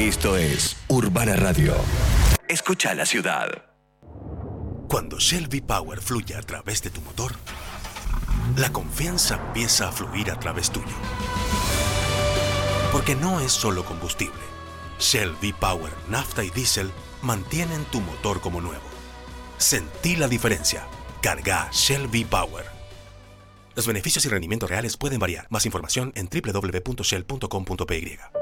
Esto es Urbana Radio. Escucha la ciudad. Cuando Shell V-Power fluye a través de tu motor, la confianza empieza a fluir a través tuyo. Porque no es solo combustible. Shell V-Power, nafta y diésel mantienen tu motor como nuevo. Sentí la diferencia. Carga Shell V-Power. Los beneficios y rendimientos reales pueden variar. Más información en www.shell.com.py.